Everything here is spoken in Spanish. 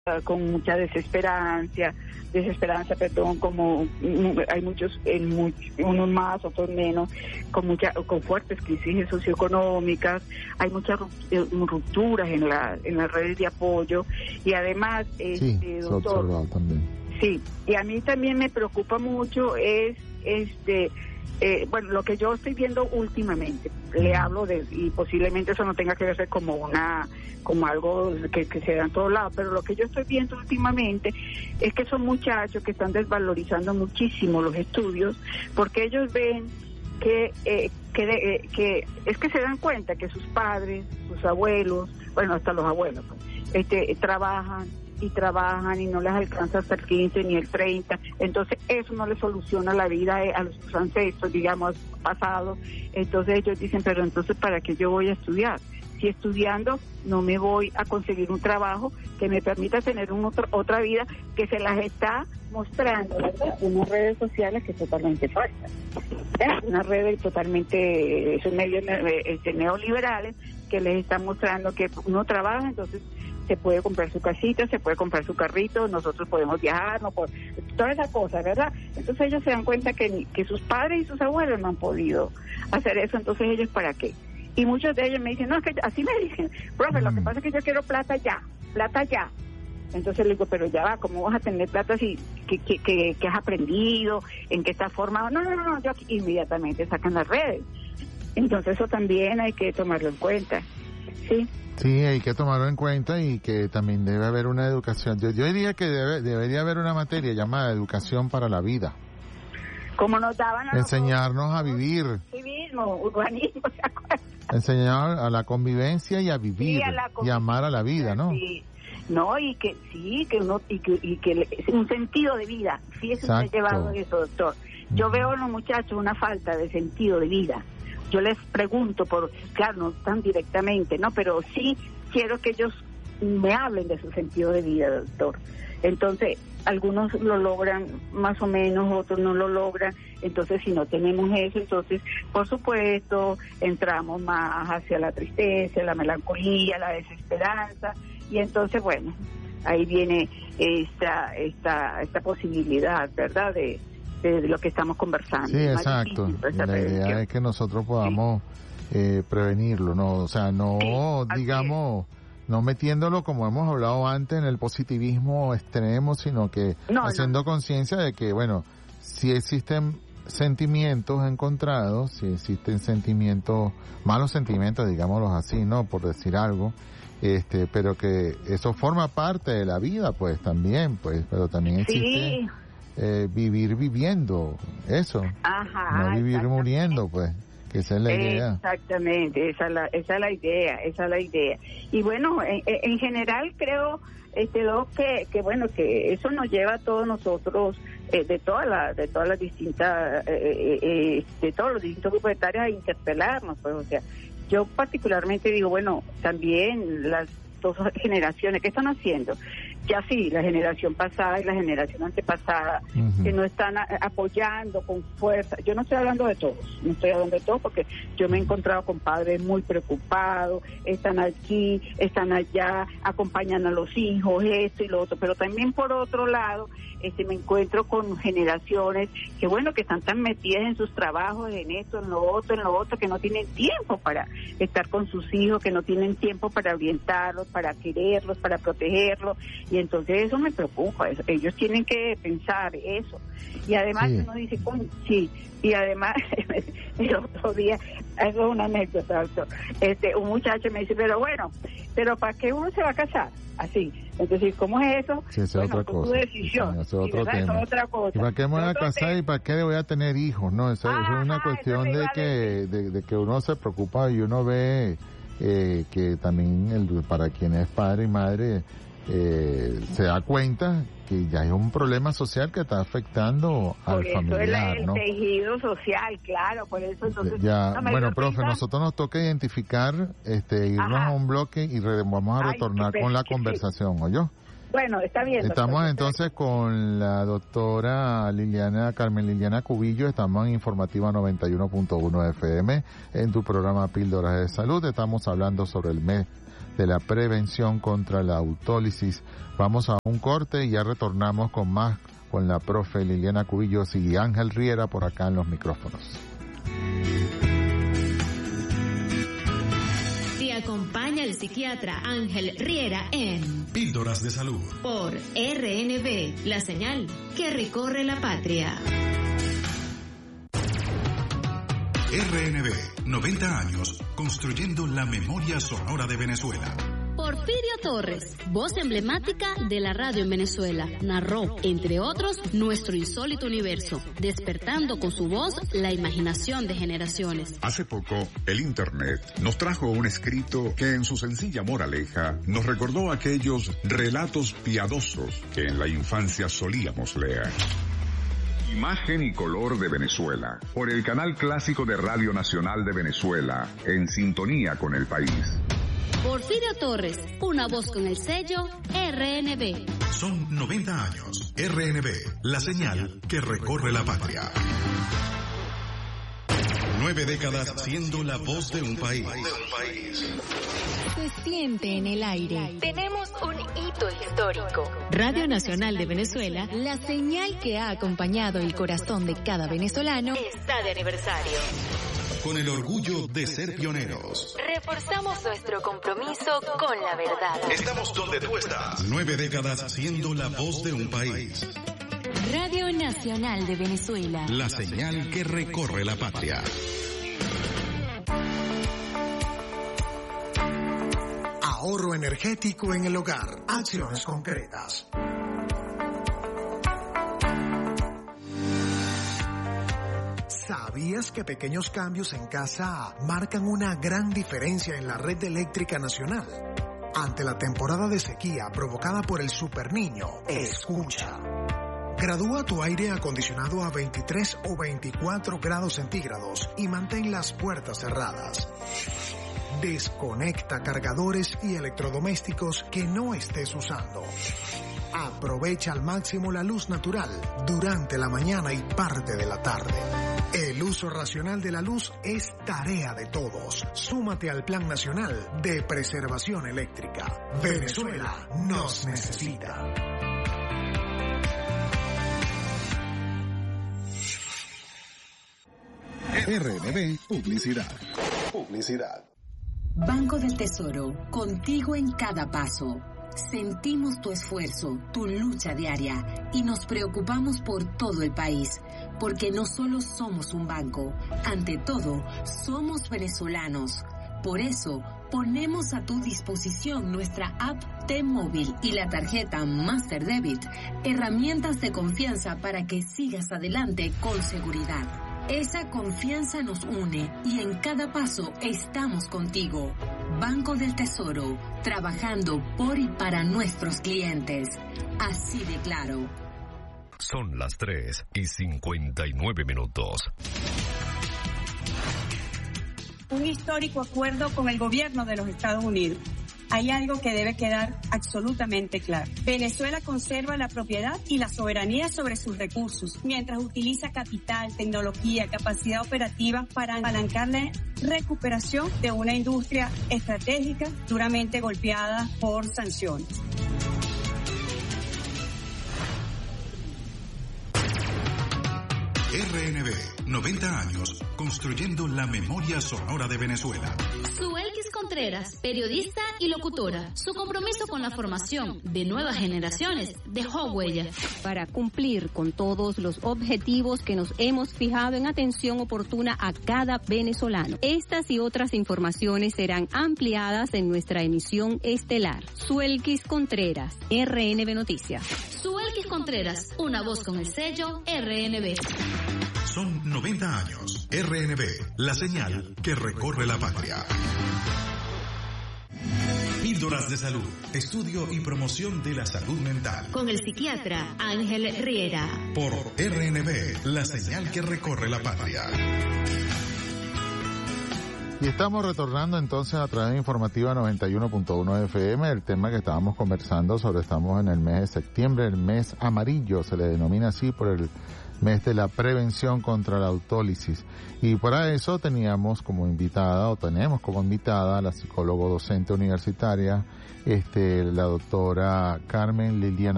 con mucha desesperanza, perdón, como hay muchos, unos más, otros menos, con fuertes crisis socioeconómicas, hay muchas rupturas en las redes de apoyo, y además, doctor, también. Sí, y a mí también me preocupa mucho lo que yo estoy viendo últimamente, le hablo y posiblemente eso no tenga que verse como algo que se da en todos lados, pero lo que yo estoy viendo últimamente es que son muchachos que están desvalorizando muchísimo los estudios, porque ellos ven que es que se dan cuenta que sus padres, sus abuelos, bueno, hasta los abuelos, trabajan y no les alcanza hasta el 15 ni el 30, entonces eso no les soluciona la vida a sus ancestros, digamos, pasados. Entonces ellos dicen, pero entonces ¿para qué yo voy a estudiar? Si estudiando no me voy a conseguir un trabajo que me permita tener otra vida que se las está mostrando, ¿verdad? Unas redes sociales que totalmente falsas, unas redes totalmente, esos medios neoliberales que les están mostrando que uno trabaja, entonces se puede comprar su casita, se puede comprar su carrito, nosotros podemos viajar, toda esa cosa, ¿verdad? Entonces ellos se dan cuenta que sus padres y sus abuelos no han podido hacer eso, entonces ellos ¿para qué? Y muchos de ellos me dicen, no, es que así me dicen, profe, lo que pasa es que yo quiero plata ya. Entonces le digo, pero ya va, ¿cómo vas a tener plata si que has aprendido, en qué estás formado? No, yo inmediatamente sacan las redes. Entonces eso también hay que tomarlo en cuenta, ¿sí? Sí, hay que tomarlo en cuenta y que también debe haber una educación. Yo diría que debería haber una materia llamada educación para la vida. Como nos daban enseñarnos a vivir. Civismo, urbanismo, ¿se acuerdan? Enseñar a la convivencia y a vivir, y amar a la vida, ¿no? Sí. No, y que un sentido de vida. Sí, eso se ha llevado eso, doctor. Yo veo en los muchachos una falta de sentido de vida. Yo les pregunto claro, no tan directamente, ¿no? Pero sí quiero que ellos me hablen de su sentido de vida, doctor. Entonces, algunos lo logran más o menos, otros no lo logran. Entonces, si no tenemos eso, entonces, por supuesto, entramos más hacia la tristeza, la melancolía, la desesperanza. Y entonces, bueno, ahí viene esta posibilidad, ¿verdad?, de lo que estamos conversando. Sí, exacto. La idea es que nosotros podamos prevenirlo, ¿no? O sea, no, sí, digamos, no metiéndolo como hemos hablado antes en el positivismo extremo, sino que haciendo conciencia de que, bueno, si existen sentimientos encontrados, si existen malos sentimientos, digámoslos así, ¿no? Por decir algo, pero que eso forma parte de la vida, pues también, pues, pero también existe vivir viviendo, eso. Ajá, no vivir muriendo, pues, que esa es la idea. Exactamente, esa es la idea. Y bueno, en general creo, que bueno, que eso nos lleva a todos nosotros, de todas las distintas, de todos los distintos grupos etarios a interpelarnos, pues, o sea, yo particularmente digo, bueno, también las dos generaciones, ¿qué están haciendo? Ya sí, la generación pasada y la generación antepasada, que no están apoyando con fuerza. Yo no estoy hablando de todos, porque yo me he encontrado con padres muy preocupados, están aquí, están allá, acompañan a los hijos, esto y lo otro, pero también por otro lado, me encuentro con generaciones que bueno, que están tan metidas en sus trabajos, en esto, en lo otro, que no tienen tiempo para estar con sus hijos, que no tienen tiempo para orientarlos, para quererlos, para protegerlos, y entonces eso me preocupa. Ellos tienen que pensar eso. Y además uno dice, y además el otro día, eso es una anécdota, doctor, un muchacho me dice, pero ¿para qué uno se va a casar? Así. Entonces, ¿cómo es eso? Sí, esa es otra cosa. Tu decisión. Sí, eso es otro tema. Es otra cosa. ¿Y para qué me voy a casar y para qué voy a tener hijos? No, eso es una cuestión de que uno se preocupa y uno ve que también para quien es padre y madre se da cuenta que ya hay un problema social que está afectando al familiar, ¿no? Por eso el tejido social, claro, por eso entonces... Bueno, profe, nosotros nos toca identificar, irnos a un bloque y vamos a retornar con la conversación, ¿oyó? Bueno, está bien. Estamos entonces con la doctora Carmen Liliana Cubillo, estamos en Informativa 91.1 FM, en tu programa Píldoras de Salud. Estamos hablando sobre el mes de la prevención contra la autólisis. Vamos a un corte y ya retornamos con más, con la profe Liliana Cubillos y Ángel Riera por acá en los micrófonos. Te acompaña el psiquiatra Ángel Riera en Píldoras de Salud por RNB, la señal que recorre la patria. RNB, 90 años, construyendo la memoria sonora de Venezuela. Porfirio Torres, voz emblemática de la radio en Venezuela, narró, entre otros, nuestro insólito universo, despertando con su voz la imaginación de generaciones. Hace poco, el Internet nos trajo un escrito que en su sencilla moraleja nos recordó aquellos relatos piadosos que en la infancia solíamos leer. Imagen y color de Venezuela, por el canal clásico de Radio Nacional de Venezuela, en sintonía con el país. Porfirio Torres, una voz con el sello RNB. Son 90 años. RNB, la señal que recorre la patria. 9 décadas siendo la voz de un país. Se siente en el aire. Tenemos un hito histórico. Radio Nacional de Venezuela, la señal que ha acompañado el corazón de cada venezolano, está de aniversario. Con el orgullo de ser pioneros. Reforzamos nuestro compromiso con la verdad. Estamos donde tú estás. 9 décadas siendo la voz de un país. Radio Nacional de Venezuela, La señal que recorre la patria. Ahorro energético en el hogar. Acciones concretas. ¿Sabías que pequeños cambios en casa marcan una gran diferencia en la red eléctrica nacional? Ante la temporada de sequía provocada por el superniño, escucha. Gradúa tu aire acondicionado a 23 o 24 grados centígrados y mantén las puertas cerradas. Desconecta cargadores y electrodomésticos que no estés usando. Aprovecha al máximo la luz natural durante la mañana y parte de la tarde. El uso racional de la luz es tarea de todos. Súmate al Plan Nacional de Preservación Eléctrica. Venezuela nos necesita. RNB Publicidad. Banco del Tesoro, contigo en cada paso. Sentimos tu esfuerzo, tu lucha diaria y nos preocupamos por todo el país, porque no solo somos un banco, ante todo, somos venezolanos. Por eso, ponemos a tu disposición nuestra app T-Móvil y la tarjeta Master Debit, herramientas de confianza para que sigas adelante con seguridad. Esa confianza nos une y en cada paso estamos contigo. Banco del Tesoro, trabajando por y para nuestros clientes. Así de claro. Son las 3:59. Un histórico acuerdo con el gobierno de los Estados Unidos. Hay algo que debe quedar absolutamente claro. Venezuela conserva la propiedad y la soberanía sobre sus recursos, mientras utiliza capital, tecnología, capacidad operativa para apalancar la recuperación de una industria estratégica duramente golpeada por sanciones. RNB, 90 años, construyendo la memoria sonora de Venezuela. Suelkis Contreras, periodista y locutora. Su compromiso con la formación de nuevas generaciones dejó huella. Para cumplir con todos los objetivos que nos hemos fijado en atención oportuna a cada venezolano. Estas y otras informaciones serán ampliadas en nuestra emisión estelar. Suelkis Contreras, RNB Noticias. Suelkis Contreras, una voz con el sello RNB. Son 90 años. RNB, la señal que recorre la patria. Píldoras de salud, estudio y promoción de la salud mental. Con el psiquiatra Ángel Riera. Por RNB, la señal que recorre la patria. Y estamos retornando entonces a través de Informativa 91.1 FM, el tema que estábamos conversando sobre, estamos en el mes de septiembre, el mes amarillo, se le denomina así por el mes de la prevención contra la autólisis. Y para eso tenemos como invitada a la psicóloga docente universitaria, la doctora Carmen Liliana